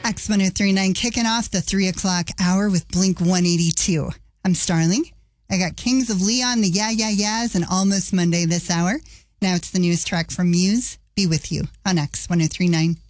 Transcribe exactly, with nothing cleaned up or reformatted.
X one oh three point nine kicking off the three o'clock hour with Blink one eighty-two. I'm Starling. I got Kings of Leon, the Yeah Yeah Yeahs, and Almost Monday this hour. Now it's the news track from Muse. Be with you on X one oh three point nine.